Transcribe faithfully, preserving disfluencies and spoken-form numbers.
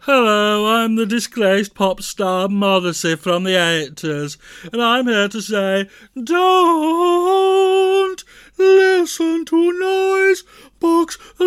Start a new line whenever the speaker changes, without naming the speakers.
Hello, I'm the disgraced pop star Modesty from the eighties, and I'm here to say, don't listen to noise box